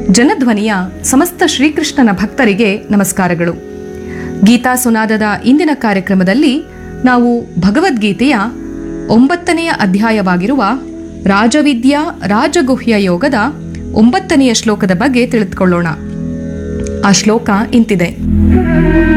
ಜನಧ್ವನಿಯ ಸಮಸ್ತ ಶ್ರೀಕೃಷ್ಣನ ಭಕ್ತರಿಗೆ ನಮಸ್ಕಾರಗಳು. ಗೀತಾ ಸುನಾದದ ಇಂದಿನ ಕಾರ್ಯಕ್ರಮದಲ್ಲಿ ನಾವು ಭಗವದ್ಗೀತೆಯ 9ನೇ ಅಧ್ಯಾಯವಾಗಿರುವ ರಾಜವಿದ್ಯಾ ರಾಜಗುಹ್ಯ ಯೋಗದ 9ನೇ ಶ್ಲೋಕದ ಬಗ್ಗೆ ತಿಳಿದುಕೊಳ್ಳೋಣ. ಆ ಶ್ಲೋಕ ಇಂತಿದೆ.